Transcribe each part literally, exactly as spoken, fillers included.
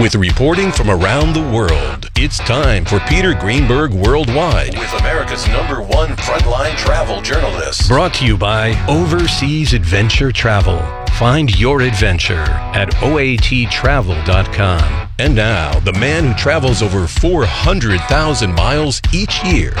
With reporting from around the world, it's time for Peter Greenberg Worldwide with America's number one frontline travel journalist. Brought to you by Overseas Adventure Travel. Find your adventure at O A T travel dot com. And now, the man who travels over four hundred thousand miles each year,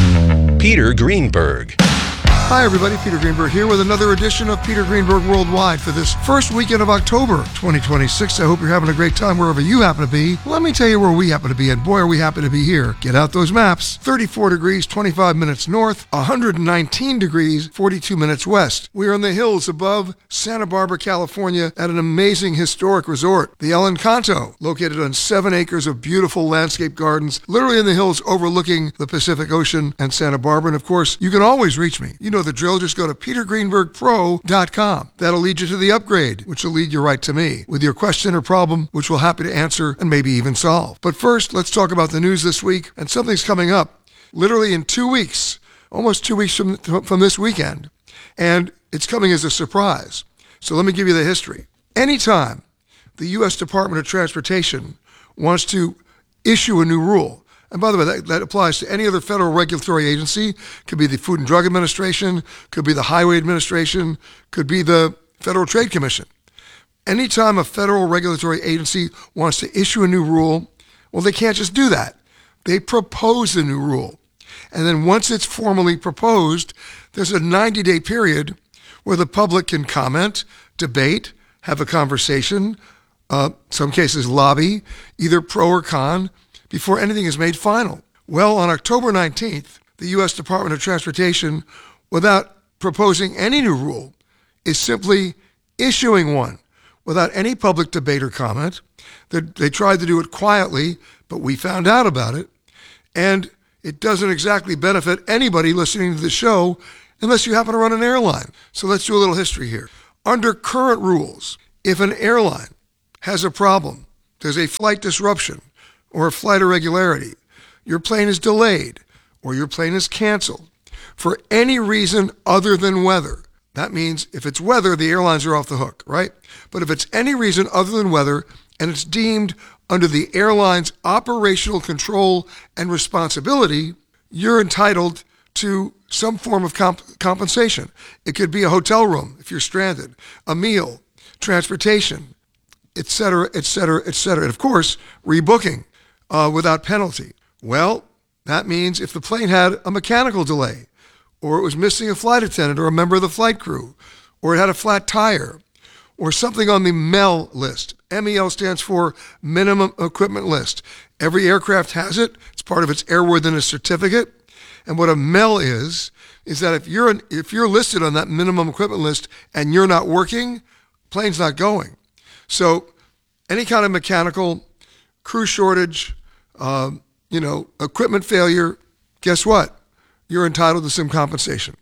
Peter Greenberg. Hi everybody, Peter Greenberg here with another edition of Peter Greenberg Worldwide for this first weekend of October twenty twenty-six. I hope you're having a great time wherever you happen to be. Let me tell you where we happen to be, and boy are we happy to be here. Get out those maps. thirty-four degrees, twenty-five minutes north, one hundred nineteen degrees, forty-two minutes west. We are in the hills above Santa Barbara, California at an amazing historic resort, the El Encanto, located on seven acres of beautiful landscape gardens, literally in the hills overlooking the Pacific Ocean and Santa Barbara. And of course, you can always reach me. You know the drill. Just go to peter greenberg pro dot com. That'll lead you to the upgrade, which will lead you right to me with your question or problem, which we'll happy to answer and maybe even solve. But first, let's talk about the news this week, and something's coming up literally in two weeks, almost two weeks from, from this weekend, and it's coming as a surprise. So let me give you the history. Anytime the U S Department of Transportation wants to issue a new rule, and by the way, that, that applies to any other federal regulatory agency. Could be the Food and Drug Administration, could be the Highway Administration, could be the Federal Trade Commission. Anytime a federal regulatory agency wants to issue a new rule, well, they can't just do that. They propose a new rule. And then once it's formally proposed, there's a ninety-day period where the public can comment, debate, have a conversation, uh, some cases lobby, either pro or con, before anything is made final. Well, on October nineteenth, the U S Department of Transportation, without proposing any new rule, is simply issuing one without any public debate or comment. They, they tried to do it quietly, but we found out about it, and it doesn't exactly benefit anybody listening to the show unless you happen to run an airline. So let's do a little history here. Under current rules, if an airline has a problem, there's a flight disruption, or a flight irregularity, your plane is delayed, or your plane is canceled, for any reason other than weather. That means if it's weather, the airlines are off the hook, right? But if it's any reason other than weather, and it's deemed under the airline's operational control and responsibility, you're entitled to some form of comp- compensation. It could be a hotel room if you're stranded, a meal, transportation, et cetera, et cetera, et cetera. And of course, rebooking. Uh, without penalty. Well, that means if the plane had a mechanical delay, or it was missing a flight attendant or a member of the flight crew, or it had a flat tire, or something on the M E L list. M E L stands for Minimum Equipment List. Every aircraft has it. It's part of its airworthiness certificate. And what a M E L is, is that if you're an, if you're listed on that minimum equipment list and you're not working, plane's not going. So any kind of mechanical, crew shortage, Uh, you know, equipment failure, guess what? You're entitled to some compensation.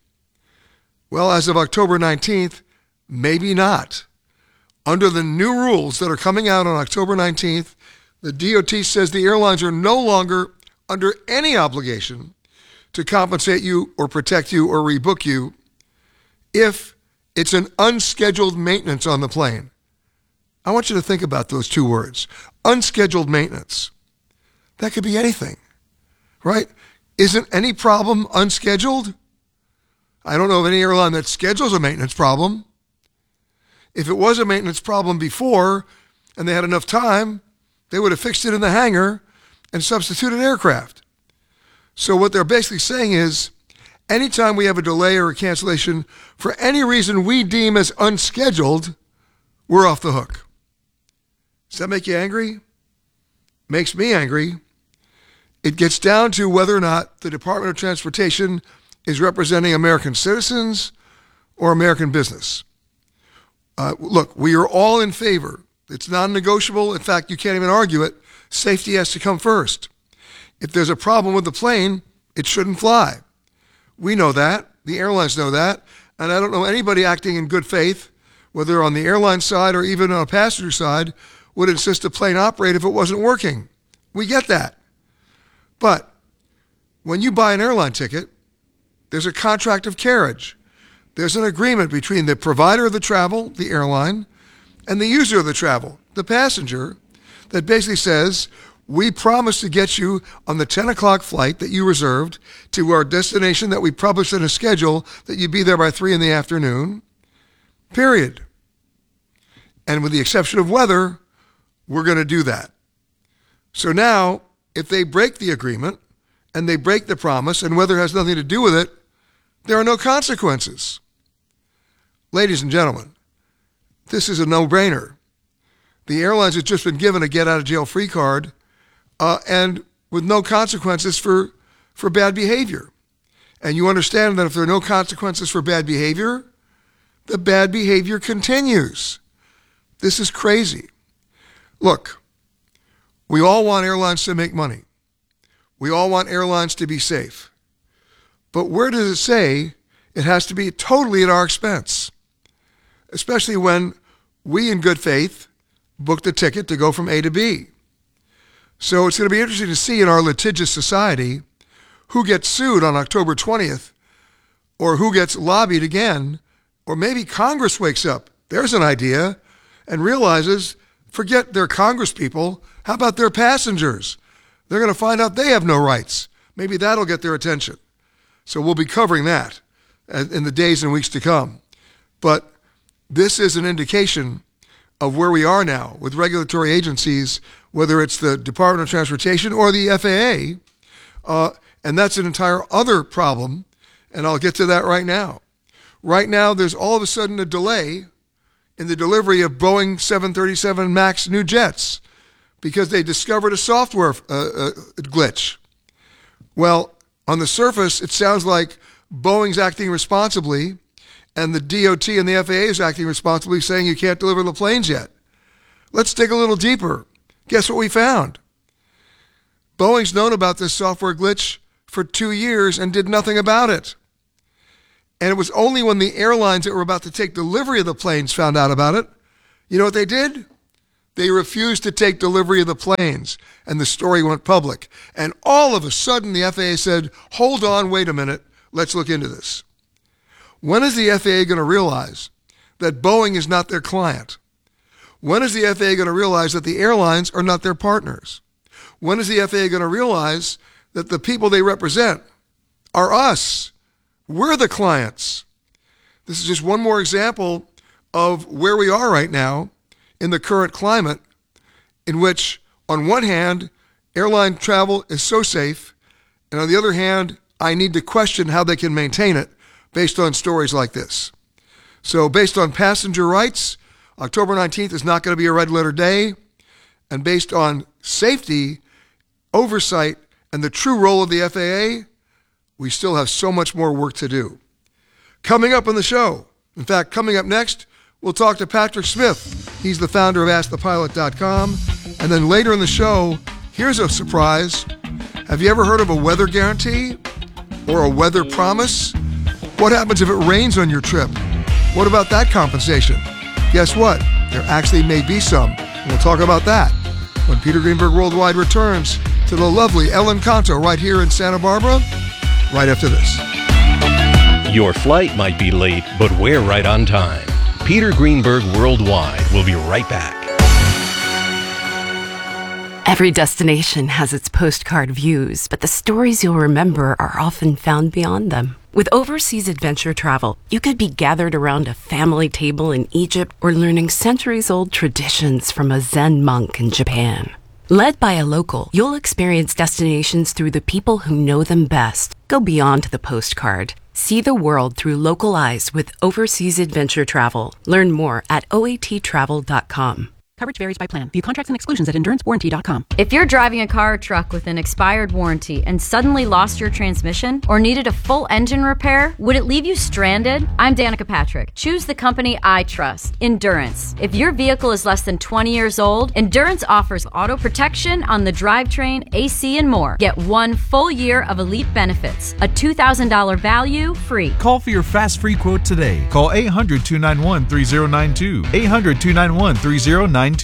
Well, as of October nineteenth, maybe not. Under the new rules that are coming out on October nineteenth, the D O T says the airlines are no longer under any obligation to compensate you or protect you or rebook you if it's an unscheduled maintenance on the plane. I want you to think about those two words, unscheduled maintenance. That could be anything, right? Isn't any problem unscheduled? I don't know of any airline that schedules a maintenance problem. If it was a maintenance problem before and they had enough time, they would have fixed it in the hangar and substituted aircraft. So what they're basically saying is, anytime we have a delay or a cancellation for any reason we deem as unscheduled, we're off the hook. Does that make you angry? Makes me angry. It gets down to whether or not the Department of Transportation is representing American citizens or American business. Uh, look, we are all in favor. It's non-negotiable. In fact, you can't even argue it. Safety has to come first. If there's a problem with the plane, it shouldn't fly. We know that. The airlines know that. And I don't know anybody acting in good faith, whether on the airline side or even on a passenger side, would insist a plane operate if it wasn't working. We get that. But when you buy an airline ticket, there's a contract of carriage. There's an agreement between the provider of the travel, the airline, and the user of the travel, the passenger, that basically says, we promise to get you on the ten o'clock flight that you reserved to our destination that we published in a schedule that you'd be there by three in the afternoon, period. And with the exception of weather, we're going to do that. So now, if they break the agreement and they break the promise and weather has nothing to do with it, there are no consequences. Ladies and gentlemen, this is a no-brainer. The airlines have just been given a get-out-of-jail-free card uh, and with no consequences for, for bad behavior. And you understand that if there are no consequences for bad behavior, the bad behavior continues. This is crazy. Look, we all want airlines to make money. We all want airlines to be safe. But where does it say it has to be totally at our expense? Especially when we, in good faith, booked a ticket to go from A to B. So it's going to be interesting to see in our litigious society who gets sued on October twentieth, or who gets lobbied again, or maybe Congress wakes up. There's an idea. And realizes, forget their Congress people, how about their passengers? They're going to find out they have no rights. Maybe that'll get their attention. So we'll be covering that in the days and weeks to come. But this is an indication of where we are now with regulatory agencies, whether it's the Department of Transportation or the F A A, uh, and that's an entire other problem, and I'll get to that right now. Right now, there's all of a sudden a delay in the delivery of Boeing seven thirty-seven MAX new jets because they discovered a software uh, uh, glitch. Well, on the surface, it sounds like Boeing's acting responsibly and the D O T and the F A A is acting responsibly, saying you can't deliver the planes yet. Let's dig a little deeper. Guess what we found? Boeing's known about this software glitch for two years and did nothing about it. And it was only when the airlines that were about to take delivery of the planes found out about it. You know what they did? They refused to take delivery of the planes, and the story went public. And all of a sudden, the F A A said, hold on, wait a minute, let's look into this. When is the F A A going to realize that Boeing is not their client? When is the F A A going to realize that the airlines are not their partners? When is the F A A going to realize that the people they represent are us? We're the clients. This is just one more example of where we are right now in the current climate, in which, on one hand, airline travel is so safe, and on the other hand, I need to question how they can maintain it based on stories like this. So based on passenger rights, October nineteenth is not going to be a red letter day, and based on safety, oversight, and the true role of the F A A, we still have so much more work to do. Coming up on the show, in fact, coming up next, we'll talk to Patrick Smith. He's the founder of Ask The Pilot dot com. And then later in the show, here's a surprise. Have you ever heard of a weather guarantee or a weather promise? What happens if it rains on your trip? What about that compensation? Guess what? There actually may be some. And we'll talk about that when Peter Greenberg Worldwide returns to the lovely El Encanto right here in Santa Barbara, right after this. Your flight might be late, but we're right on time. Peter Greenberg Worldwide will be right back. Every destination has its postcard views, but the stories you'll remember are often found beyond them. With overseas adventure travel, you could be gathered around a family table in Egypt or learning centuries-old traditions from a Zen monk in Japan. Led by a local, you'll experience destinations through the people who know them best. Go beyond the postcard. See the world through local eyes with overseas adventure travel. Learn more at O A T travel dot com. Coverage varies by plan. View contracts and exclusions at endurance warranty dot com. If you're driving a car or truck with an expired warranty and suddenly lost your transmission or needed a full engine repair, would it leave you stranded? I'm Danica Patrick. Choose the company I trust, Endurance. If your vehicle is less than twenty years old, Endurance offers auto protection on the drivetrain, A C, and more. Get one full year of elite benefits, a two thousand dollars value free. Call for your fast free quote today. Call eight hundred, two nine one, three zero nine two. eight hundred, two nine one, three zero nine two.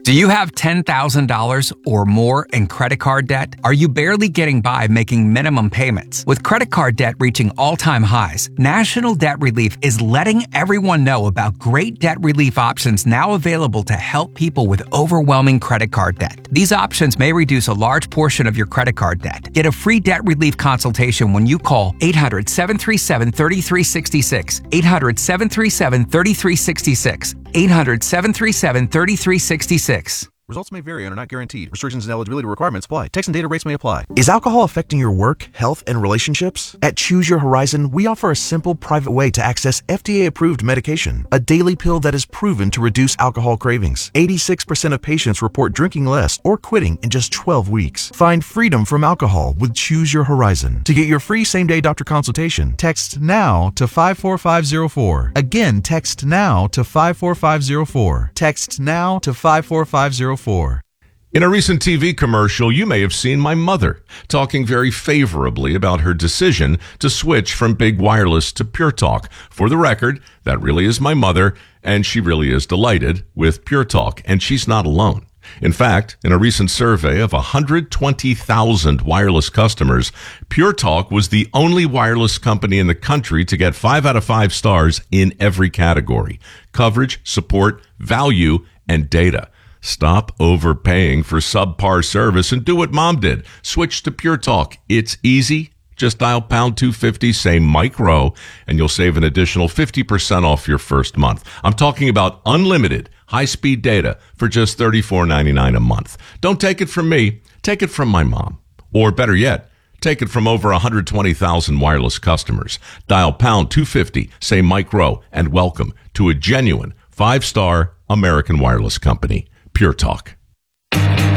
Do you have ten thousand dollars or more in credit card debt? Are you barely getting by making minimum payments? With credit card debt reaching all-time highs, National Debt Relief is letting everyone know about great debt relief options now available to help people with overwhelming credit card debt. These options may reduce a large portion of your credit card debt. Get a free debt relief consultation when you call eight hundred, seven three seven, three three six six, eight hundred, seven three seven, three three six six, eight hundred, seven three seven, three three six six. Results may vary and are not guaranteed. Restrictions and eligibility requirements apply. Text and data rates may apply. Is alcohol affecting your work, health, and relationships? At Choose Your Horizon, we offer a simple, private way to access F D A-approved medication, a daily pill that is proven to reduce alcohol cravings. eighty-six percent of patients report drinking less or quitting in just twelve weeks. Find freedom from alcohol with Choose Your Horizon. To get your free same-day doctor consultation, text NOW to five four five zero four. Again, text NOW to five four five zero four. Text NOW to five four five zero four. In a recent T V commercial, you may have seen my mother talking very favorably about her decision to switch from Big Wireless to Pure Talk. For the record, that really is my mother, and she really is delighted with Pure Talk, and she's not alone. In fact, in a recent survey of one hundred twenty thousand wireless customers, Pure Talk was the only wireless company in the country to get five out of five stars in every category: coverage, support, value, and data. Stop overpaying for subpar service and do what Mom did. Switch to Pure Talk. It's easy. Just dial pound two fifty, say Mike Rowe, and you'll save an additional fifty percent off your first month. I'm talking about unlimited high-speed data for just thirty-four ninety-nine a month. Don't take it from me. Take it from my mom. Or better yet, take it from over one hundred twenty thousand wireless customers. Dial pound two fifty, say Mike Rowe, and welcome to a genuine five-star American wireless company. Pure Talk.